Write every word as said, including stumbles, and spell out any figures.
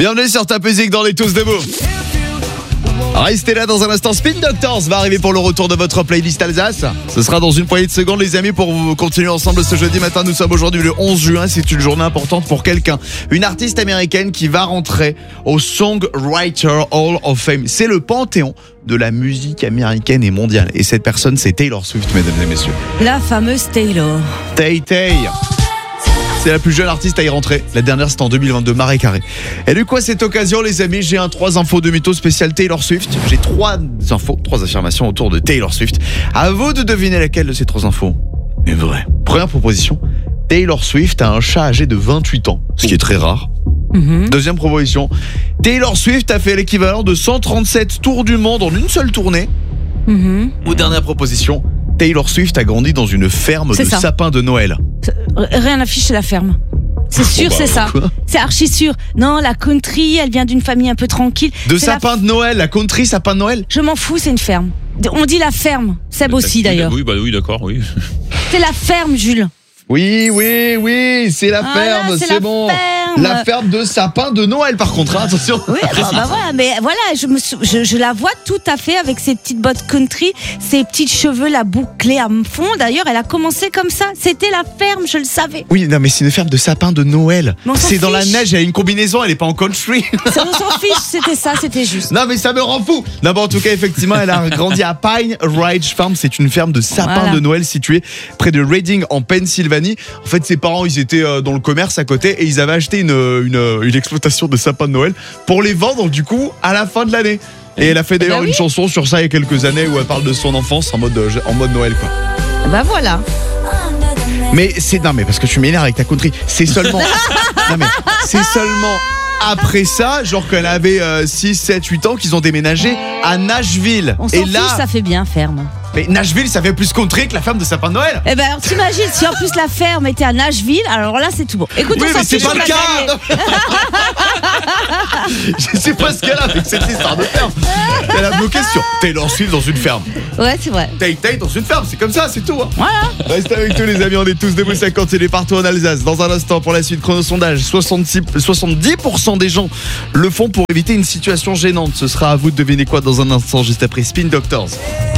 Bienvenue sur Top Music dans les Tous Debout. Restez là dans un instant. Spin Doctors va arriver pour le retour de votre playlist Alsace. Ce sera dans une poignée de secondes, les amis, pour vous continuer ensemble ce jeudi matin. Nous sommes aujourd'hui le onze juin. C'est une journée importante pour quelqu'un. Une artiste américaine qui va rentrer au Songwriter Hall of Fame. C'est le panthéon de la musique américaine et mondiale. Et cette personne, c'est Taylor Swift, mesdames et messieurs. La fameuse Taylor. Tay Tay. C'est la plus jeune artiste à y rentrer. La dernière, c'était en deux mille vingt-deux, Marais Carré. Et du coup, à cette occasion, les amis, j'ai un trois infos de mytho spécial Taylor Swift. J'ai trois infos, trois affirmations autour de Taylor Swift. À vous de deviner laquelle de ces trois infos est vraie. Première proposition, Taylor Swift a un chat âgé de vingt-huit ans, ce qui est très rare. Mm-hmm. Deuxième proposition, Taylor Swift a fait l'équivalent de cent trente-sept tours du monde en une seule tournée. Mm-hmm. Ou dernière proposition, Taylor Swift a grandi dans une ferme c'est de ça. sapins de Noël. Rien n'affiche la ferme. C'est sûr, oh bah, c'est ça. Quoi c'est archi sûr. Non, la country, elle vient d'une famille un peu tranquille. De c'est sapins la... de Noël, la country, sapin de Noël. Je m'en fous, c'est une ferme. On dit la ferme. Seb aussi d'ailleurs. Oui, bah oui, d'accord, oui. C'est la ferme, Jules. Oui, oui, oui, c'est la voilà, ferme, c'est, c'est bon. Ferme. La ferme de sapin de Noël, par contre, hein, attention. Oui, bah, bah voilà, mais voilà, je, me, je, je la vois tout à fait avec ses petites bottes country, ses petits cheveux, la bouclée à fond. D'ailleurs, elle a commencé comme ça. C'était la ferme, je le savais. Oui, non, mais c'est une ferme de sapin de Noël. C'est fiche. Dans la neige, elle a une combinaison, elle est pas en country. Ça, on s'en fiche, c'était ça, c'était juste. Non, mais ça me rend fou. Non, bon, en tout cas, effectivement, elle a grandi à Pine Ridge Farm. C'est une ferme de sapins voilà. de Noël située près de Reading, en Pennsylvanie. En fait, ses parents, ils étaient dans le commerce à côté et ils avaient acheté une, une, une exploitation de sapins de Noël pour les vendre, du coup, à la fin de l'année. Et elle a fait d'ailleurs bah oui. une chanson sur ça il y a quelques années où elle parle de son enfance en mode, en mode Noël, quoi. Bah voilà. Mais c'est, non, mais parce que tu m'énerves avec ta country. C'est seulement, non, mais c'est seulement après ça, genre qu'elle avait euh, six, sept, huit ans, qu'ils ont déménagé à Nashville. On s'en et fiche, là, ça fait bien ferme. Mais Nashville, ça fait plus country que la ferme de sapin de Noël. Eh ben, alors t'imagines, si en plus la ferme était à Nashville, alors là c'est tout bon. Écoute, oui, on mais s'en c'est fiche, pas le cas. Je sais pas ce qu'elle a avec cette histoire de ferme. Elle a bloqué sur Taylor Swift dans une ferme. Ouais, c'est vrai. Tay Tay dans une ferme, c'est comme ça, c'est tout. Hein. Voilà. Restez avec nous, les amis, on est tous debout, ça continue partout en Alsace. Dans un instant, pour la suite, chrono sondage, soixante-dix pour cent des gens le font pour éviter une situation gênante. Ce sera à vous de deviner quoi dans un instant, juste après Spin Doctors.